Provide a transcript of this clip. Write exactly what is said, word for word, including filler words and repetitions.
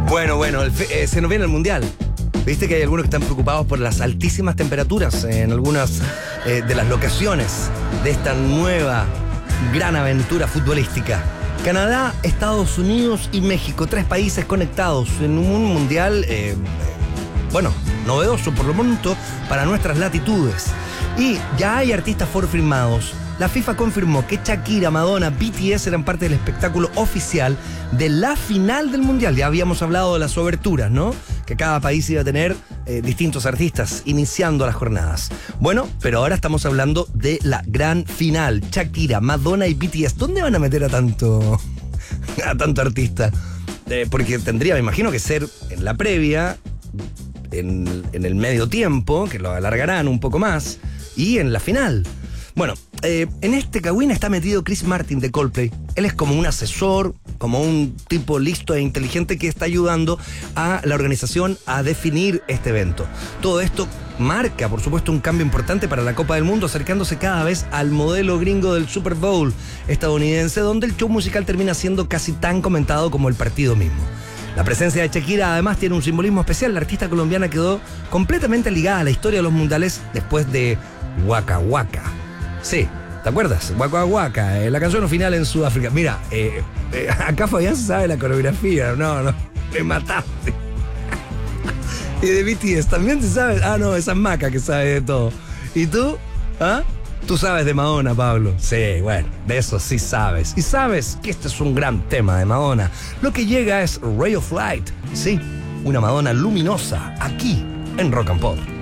Bueno, bueno, el fe- eh, se nos viene el Mundial. Viste que hay algunos que están preocupados por las altísimas temperaturas en algunas eh, de las locaciones de esta nueva gran aventura futbolística. Canadá, Estados Unidos y México, tres países conectados en un mundial, eh, bueno, novedoso por lo pronto para nuestras latitudes. Y ya hay artistas confirmados. La FIFA confirmó que Shakira, Madonna, B T S eran parte del espectáculo oficial de la final del Mundial. Ya habíamos hablado de las oberturas, ¿no? Que cada país iba a tener eh, distintos artistas iniciando las jornadas. Bueno, pero ahora estamos hablando de la gran final. Shakira, Madonna y B T S. ¿Dónde van a meter a tanto, a tanto artista? Eh, porque tendría, me imagino, que ser en la previa, en, en el medio tiempo, que lo alargarán un poco más, y en la final. Bueno, eh, en este cagüín está metido Chris Martin de Coldplay. Él es como un asesor, como un tipo listo e inteligente que está ayudando a la organización a definir este evento. Todo esto marca, por supuesto, un cambio importante para la Copa del Mundo, acercándose cada vez al modelo gringo del Super Bowl estadounidense, donde el show musical termina siendo casi tan comentado como el partido mismo. La presencia de Shakira además tiene un simbolismo especial. La artista colombiana quedó completamente ligada a la historia de los mundiales después de Waka Waka. Sí, ¿te acuerdas? Waka Waka, eh, la canción final en Sudáfrica. Mira, eh, eh, acá Fabián se sabe la coreografía. No, no, me mataste. Y de B T S también te sabes. Ah, no, esa es Maca que sabe de todo. ¿Y tú? ¿Ah? Tú sabes de Madonna, Pablo. Sí, bueno, de eso sí sabes. Y sabes que este es un gran tema de Madonna. Lo que llega es Ray of Light. Sí, una Madonna luminosa aquí en Rock and Pop.